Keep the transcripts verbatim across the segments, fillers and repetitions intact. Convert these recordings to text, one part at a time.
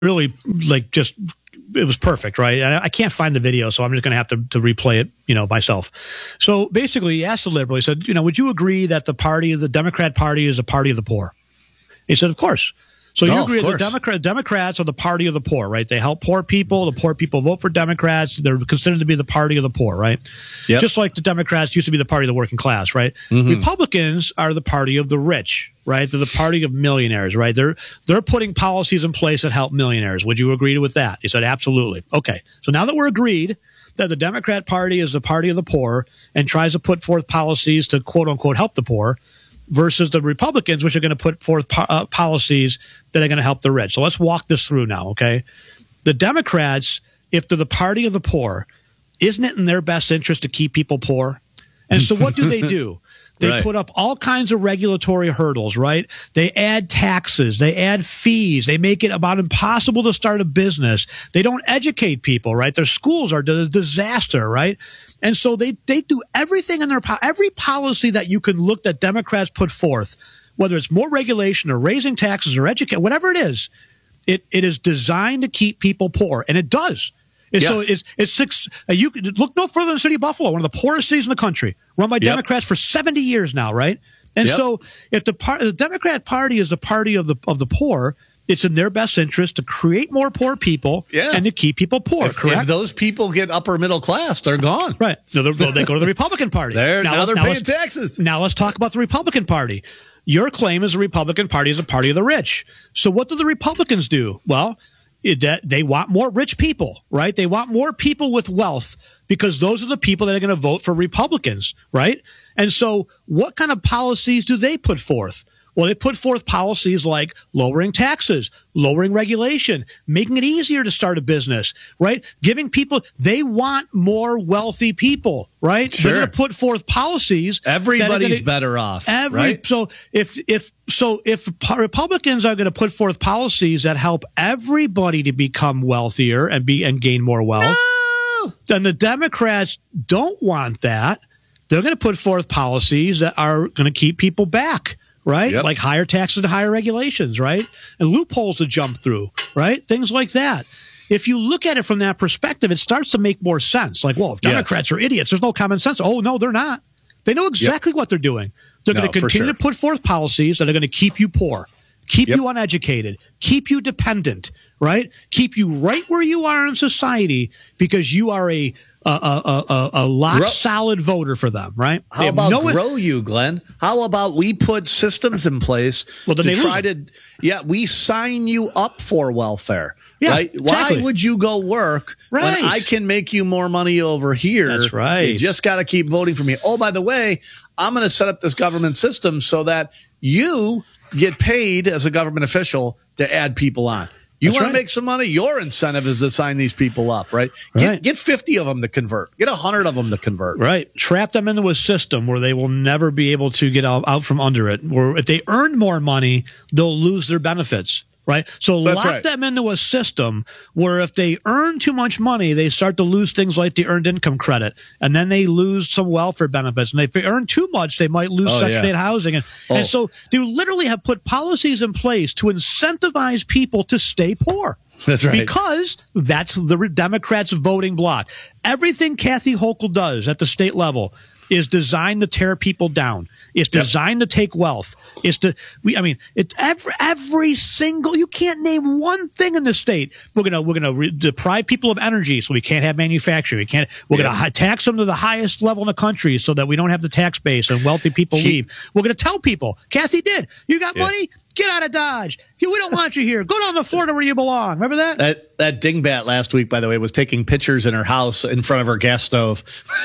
really like just it was perfect, right? And I can't find the video, so I'm just going to have to to replay it, you know, myself. So basically, he asked the liberal. He said, you know, would you agree that the party, the Democrat Party, is a party of the poor? He said, of course. So you oh, agree that the Democrat, Democrats are the party of the poor, right? They help poor people. The poor people vote for Democrats. They're considered to be the party of the poor, right? Yep. Just like the Democrats used to be the party of the working class, right? Mm-hmm. Republicans are the party of the rich, right? They're the party of millionaires, right? They're they're putting policies in place that help millionaires. Would you agree with that? He said, absolutely. Okay. So now that we're agreed that the Democrat Party is the party of the poor and tries to put forth policies to quote unquote help the poor, versus the Republicans, which are going to put forth po- uh, policies that are going to help the rich. So let's walk this through now, okay? The Democrats, if they're the party of the poor, isn't it in their best interest to keep people poor? And so what do they do? They right. put up all kinds of regulatory hurdles, right? They add taxes. They add fees. They make it about impossible to start a business. They don't educate people, right? Their schools are a disaster, right? And so they, they do everything in their power. Every policy that you can look that Democrats put forth, whether it's more regulation or raising taxes or educate, whatever it is, it, it is designed to keep people poor. And it does. It's, yes. So it's, it's six. Uh, you could look no further than the city of Buffalo, one of the poorest cities in the country, run by yep. Democrats for seventy years now, right? And yep. so, if the, par- the Democrat Party is the party of the of the poor, it's in their best interest to create more poor people yeah. and to keep people poor. If, correct? If those people get upper middle class, they're gone. Right. So they go to the Republican Party. They're, now, now they're now paying taxes. Now let's talk about the Republican Party. Your claim is the Republican Party is a party of the rich. So what do the Republicans do? Well, It, they want more rich people, right? They want more people with wealth because those are the people that are going to vote for Republicans, right? And so what kind of policies do they put forth? Well, they put forth policies like lowering taxes, lowering regulation, making it easier to start a business, right? Giving people, they want more wealthy people, right? Sure. They're going to put forth policies. Everybody's gonna, better off, every, right? So if, if, so if Republicans are going to put forth policies that help everybody to become wealthier and be, and gain more wealth, no! then the Democrats don't want that. They're going to put forth policies that are going to keep people back. Right? Yep. Like higher taxes and higher regulations, right? And loopholes to jump through, right? Things like that. If you look at it from that perspective, it starts to make more sense. Like, well, if Democrats yes. are idiots, there's no common sense. Oh, no, they're not. They know exactly yep. what they're doing. They're no, going to continue sure. to put forth policies that are going to keep you poor, keep yep. you uneducated, keep you dependent, right? Keep you right where you are in society because you are a A, a, a, a lock solid voter for them, right? How about no grow you, Glenn? How about we put systems in place well, to try to, yeah, we sign you up for welfare, yeah, right? Exactly. Why would you go work right. when I can make you more money over here? That's right. You just got to keep voting for me. Oh, by the way, I'm going to set up this government system so that you get paid as a government official to add people on. You want right. to make some money? Your incentive is to sign these people up, right? Get, right. get fifty of them to convert. Get one hundred of them to convert. Right. Trap them into a system where they will never be able to get out, out from under it. Where if they earn more money, they'll lose their benefits. Right. So That's lock right. them into a system where if they earn too much money, they start to lose things like the earned income credit. And then they lose some welfare benefits. And if they earn too much, they might lose oh, Section yeah. eight housing. And, oh. and so they literally have put policies in place to incentivize people to stay poor. That's right. Because that's the Democrats' voting bloc. Everything Kathy Hochul does at the state level is designed to tear people down. It's designed yep. to take wealth. It's to, we, I mean, it's every, every single, you can't name one thing in the state. We're going to, we're going to re- deprive people of energy so we can't have manufacturing. We can't, we're yep. going to hi- tax them to the highest level in the country so that we don't have the tax base and wealthy people she, leave. We're going to tell people, Kathy did, you got yeah. money? Get out of Dodge. We don't want you here. Go down to Florida where you belong. Remember that? That that dingbat last week, by the way, was taking pictures in her house in front of her gas stove.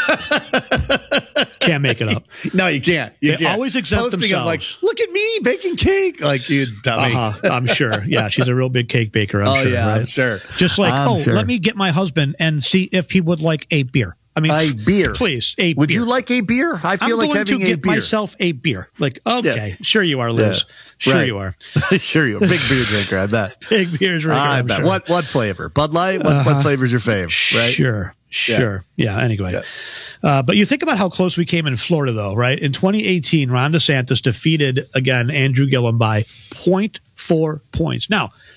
Can't make it up. No, you can't. You they can't. always exempt Posting themselves. Of like, look at me baking cake. Like, you dummy. Uh-huh. I'm sure. Yeah, she's a real big cake baker. I'm oh, sure. yeah, right? I'm sure. Just like, I'm oh, sure. let me get my husband and see if he would like a beer. I mean, a beer. Please, a Would beer. you like a beer? I feel I'm like having going to a get beer. myself a beer. Like, okay, yeah. sure you are, Liz. Yeah. Sure right. you are. Sure you are. Big beer drinker, I bet. Big beer drinker, I I'm bet. sure. What what flavor? Bud Light? What, uh-huh. what flavor's your fave? Right? Sure. Sure. Yeah. yeah anyway. Yeah. Uh, but you think about how close we came in Florida, though, right? In twenty eighteen, Ron DeSantis defeated, again, Andrew Gillum by zero point four points. Now,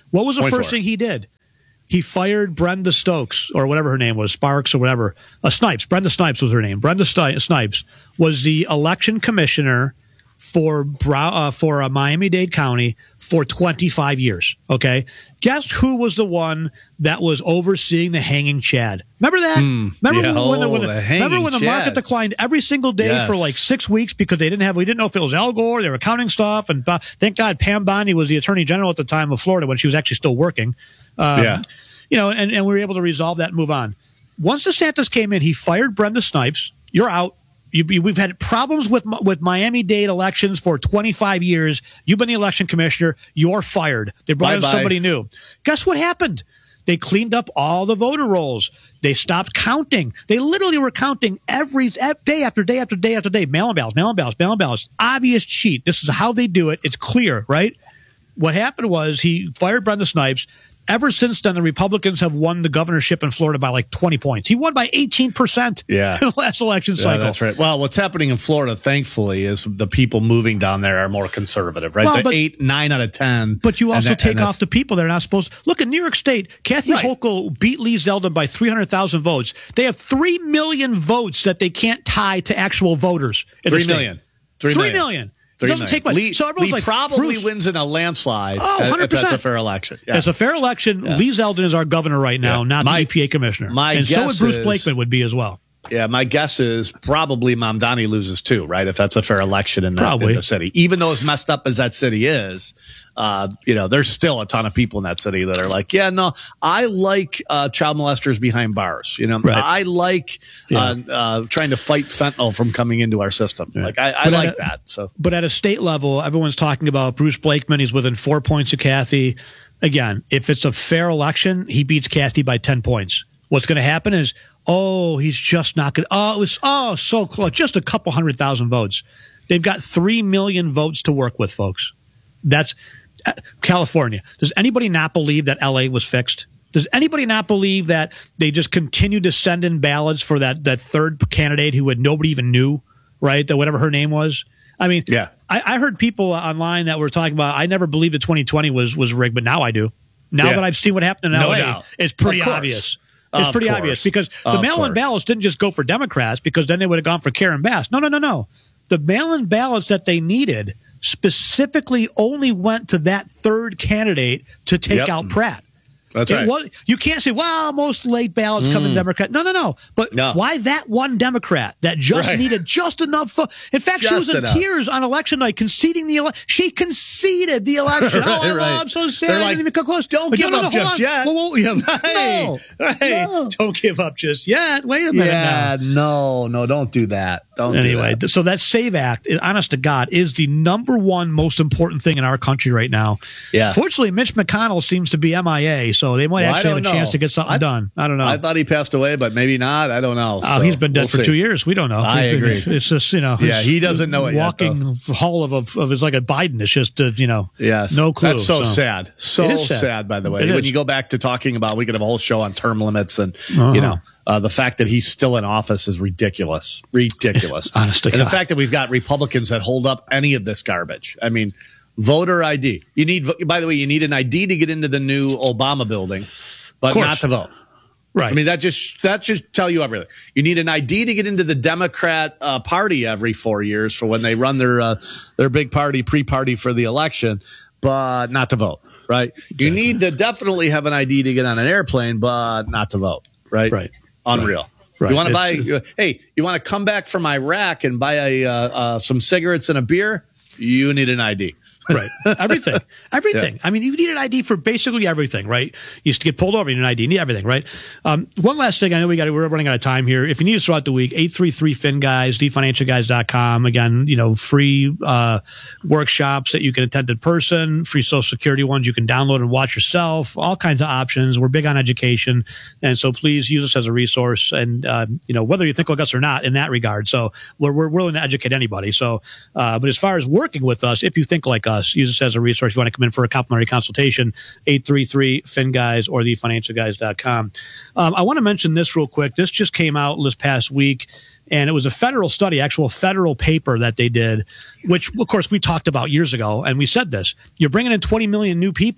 What was the twenty-four. first thing he did? He fired Brenda Stokes, or whatever her name was, Sparks or whatever. Uh, Snipes. Brenda Snipes was her name. Brenda Sti- Snipes was the election commissioner for Brow- uh, for uh, Miami-Dade County for twenty-five years. Okay, guess who was the one that was overseeing the hanging Chad? Remember that? Mm, remember yeah, when, the, when, oh, the, the remember when the Chad. market declined every single day yes. for like six weeks because they didn't have we didn't know if it was Al Gore, they were counting stuff, and uh, thank God Pam Bondi was the Attorney General at the time of Florida when she was actually still working. Um, yeah, you know, and, and we were able to resolve that and move on. Once DeSantis came in, he fired Brenda Snipes. You're out. You, you, we've had problems with with Miami-Dade elections for twenty-five years. You've been the election commissioner. You're fired. They brought in Bye-bye. somebody new. Guess what happened? They cleaned up all the voter rolls. They stopped counting. They literally were counting every day after day after day after day. Mail-in ballots, mail-in ballots, mail-in ballots. Obvious cheat. This is how they do it. It's clear, right? What happened was he fired Brenda Snipes. Ever since then, the Republicans have won the governorship in Florida by like twenty points. He won by eighteen percent yeah. in the last election yeah, cycle. that's right. Well, what's happening in Florida, thankfully, is the people moving down there are more conservative, right? Well, the but, eight, nine out of ten. But you also that, take off the people that are not supposed to. Look, in New York State, Kathy right. Hochul beat Lee Zeldin by three hundred thousand votes. They have three million votes that they can't tie to actual voters. In Three the state. million. Three, Three million. million. It Three doesn't million. take much. Lee, so everyone's Lee like, probably Bruce, wins in a landslide. Oh, one hundred percent. If that's a fair election. Yeah. It's a fair election. Yeah. Lee Zeldin is our governor right now, Yeah. not My- the E P A commissioner. my and so would guess Bruce is- Blakeman would be as well. Yeah, my guess is probably Mamdani loses too, right? If that's a fair election in, that, Probably. in the city. Even though as messed up as that city is, uh, you know, there's still a ton of people in that city that are like, yeah, no, I like uh, child molesters behind bars. You know, Right. I like Yeah. uh, uh, trying to fight fentanyl from coming into our system. Yeah. Like, I, I But like at a- that. So, But at a state level, everyone's talking about Bruce Blakeman. He's within four points of Kathy. Again, if it's a fair election, he beats Kathy by ten points. What's going to happen is, oh, he's just not going to. Oh, it was oh so close, just a couple hundred thousand votes. They've got three million votes to work with, folks. That's uh, California. Does anybody not believe that L A was fixed? Does anybody not believe that they just continued to send in ballots for that that third candidate who had nobody even knew, right? That whatever her name was. I mean, yeah. I, I heard people online that were talking about. I never believed that twenty twenty was was rigged, but now I do. Now Yeah. that I've seen what happened in No L A, doubt. it's pretty Of course. obvious. It's Of pretty course. obvious because the Of mail-in course. ballots didn't just go for Democrats because then they would have gone for Karen Bass. No, no, no, no. The mail-in ballots that they needed specifically only went to that third candidate to take Yep. out Pratt. That's It right. was, you can't say, well, most late ballots come in Democrat. No, no, no. But No. why that one Democrat that just Right. needed just enough? Vo- in fact, she Just was in enough. tears on election night conceding the election. She conceded the election. Right, oh, I right. I'm so sad. They're I like, didn't even come close. "Don't But give no, no, up no, hold just on. yet." Whoa, whoa, yeah. Hey, No. hey, No. don't give up just yet. Wait a minute Yeah, now. no, no, don't do that. Don't Anyway, do that. th- so that SAVE Act, i- honest to God, is the number one most important thing in our country right now. Yeah. Fortunately, Mitch McConnell seems to be M I A, so they might Well, I actually have a don't chance know. to get something I- done. I don't know. I thought he passed away, but maybe not. I don't know. Oh, So, he's been dead we'll for see. two years. We don't know. I He's been- agree. It's just, you know, Yeah, his he doesn't know it yet, walking hall of, of, of it's like a Biden. It's just, uh, you know, Yes. no clue. That's so, sad. So It is sad. sad. by the way. It When is. you go back to talking about, we could have a whole show on term limits and, Uh-huh. you know, uh, the fact that he's still in office is ridiculous. Ridiculous. Honest to and the God. fact that we've got Republicans that hold up any of this garbage. I mean, voter I D. You need, by the way, you need an I D to get into the new Obama building, but course. not to vote. Right. I mean, that just that just tell you everything. You need an I D to get into the Democrat uh, Party every four years for when they run their uh, their big party pre-party for the election, but not to vote. Right. Exactly. You need to definitely have an I D to get on an airplane, but not to vote. Right. Right. Unreal. Right. You want to buy? It's- You, hey, you want to come back from Iraq and buy a uh, uh, some cigarettes and a beer? You need an I D. Right. Everything. Everything. Yeah. I mean, you need an I D for basically everything, right? You used to get pulled over, you need an I D, you need everything, right? Um, one last thing. I know we got we're running out of time here. If you need us throughout the week, eight three three Fin Guys, D Financial Guys dot com. Again, you know, free uh, workshops that you can attend in person, free Social Security ones you can download and watch yourself, all kinds of options. We're big on education. And so please use us as a resource. And, uh, you know, whether you think like us or not in that regard. So we're, we're willing to educate anybody. So, uh, but as far as working with us, if you think like us, use us as a resource. If you want to come in for a complimentary consultation, eight three three Fin Guys or the financial guys dot com. Um, I want to mention this real quick. This just came out this past week, and it was a federal study, actual federal paper that they did, which, of course, we talked about years ago, and we said this. You're bringing in twenty million new people.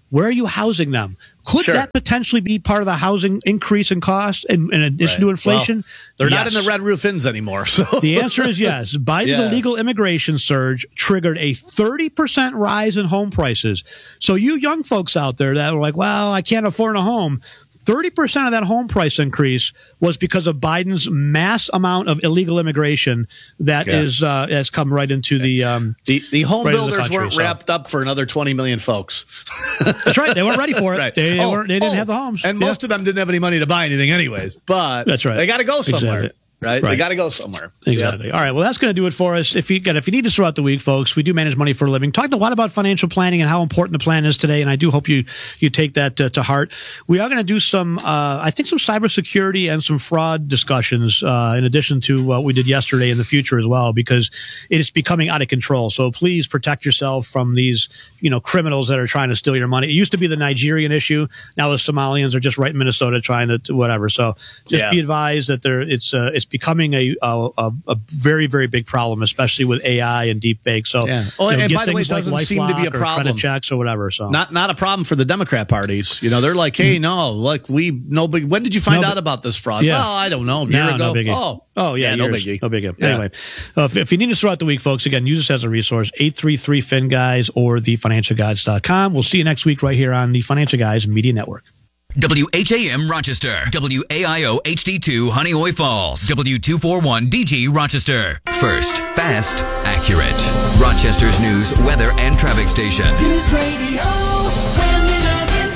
where are you housing them? Could sure. that potentially be part of the housing increase in cost in, in addition right. to inflation? Well, they're yes. not in the red roof inns anymore. So the answer is yes. Biden's yeah. illegal immigration surge triggered a thirty percent rise in home prices. So you young folks out there that were like, well, I can't afford a home. thirty percent of that home price increase was because of Biden's mass amount of illegal immigration that yeah. is uh, has come right into the um, the, the home right builders country, weren't so. wrapped up for another twenty million folks. That's right. They weren't ready for it. Right. They, oh, weren't, they didn't oh, have the homes. And yeah. most of them didn't have any money to buy anything anyways. But that's right. They got to go somewhere. Exactly. Right? right, they got to go somewhere. Exactly. Yep. All right. Well, that's going to do it for us. If you again, if you need us throughout the week, folks, we do manage money for a living. Talked a lot about financial planning and how important the plan is today, and I do hope you you take that uh, to heart. We are going to do some, uh, I think, some cybersecurity and some fraud discussions uh, in addition to what we did yesterday in the future as well, because it is becoming out of control. So please protect yourself from these, you know, criminals that are trying to steal your money. It used to be the Nigerian issue. Now the Somalians are just right in Minnesota trying to, to whatever. So just yeah. be advised that there it's uh, it's becoming a, a a a very very big problem, especially with A I and deep fake. So yeah. Oh, you know, and get by the way, it like doesn't seem to be a or problem. Credit checks or whatever. So not not a problem for the Democrat parties. You know, they're like, hey, no, like we no big. When did you find no, out about this fraud? Yeah. Well, I don't know. A year no, ago. No biggie. Oh, oh yeah, yeah no years. biggie. No biggie. Yeah. Anyway, uh, if, if you need us throughout the week, folks, again, use us as a resource. eight three three F I N Guys or the financial guides dot com. We'll see you next week right here on the Financial Guys Media Network. W H A M Rochester, W A I O H D two Honeoye Falls, W two forty-one D G Rochester. First, fast, accurate. Rochester's news, weather, and traffic station. News Radio eleven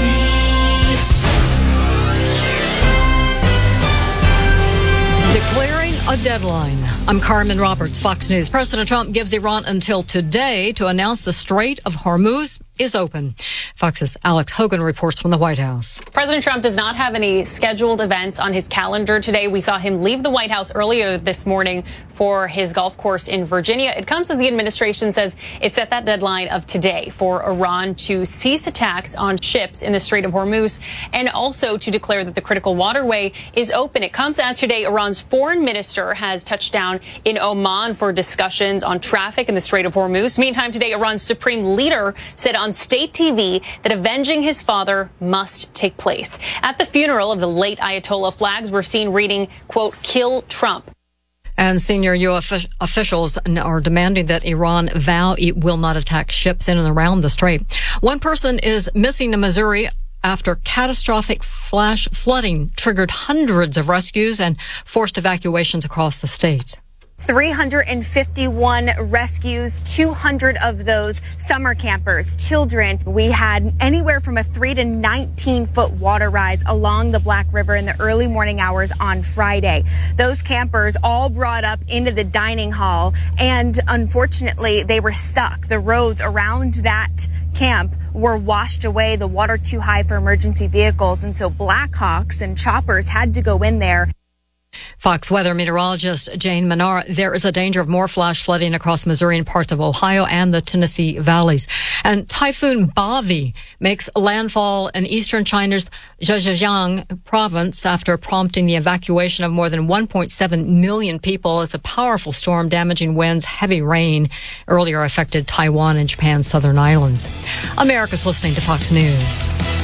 eighty. Declaring a deadline. I'm Carmen Roberts, Fox News. President Trump gives Iran until today to announce the Strait of Hormuz is open. Fox's Alex Hogan reports from the White House. President Trump does not have any scheduled events on his calendar today. We saw him leave the White House earlier this morning for his golf course in Virginia. It comes as the administration says it's at that deadline of today for Iran to cease attacks on ships in the Strait of Hormuz and also to declare that the critical waterway is open. It comes as today Iran's foreign minister has touched down in Oman for discussions on traffic in the Strait of Hormuz. Meantime, today Iran's supreme leader said on state T V that avenging his father must take place. At the funeral of the late Ayatollah, flags were seen reading, quote, "Kill Trump." And senior U S officials are demanding that Iran vow it will not attack ships in and around the strait. One person is missing in Missouri after catastrophic flash flooding triggered hundreds of rescues and forced evacuations across the state. three hundred fifty-one rescues, two hundred of those summer campers, children. We had anywhere from a three to nineteen foot water rise along the Black River in the early morning hours on Friday. Those campers all brought up into the dining hall, and unfortunately they were stuck. The roads around that camp were washed away, the water too high for emergency vehicles, and so Blackhawks and choppers had to go in there. Fox weather meteorologist Jane Menard, there is a danger of more flash flooding across Missouri and parts of Ohio and the Tennessee valleys. And Typhoon Bavi makes landfall in eastern China's Zhejiang province after prompting the evacuation of more than one point seven million people. It's a powerful storm, damaging winds, heavy rain earlier affected Taiwan and Japan's southern islands. America's listening to Fox News.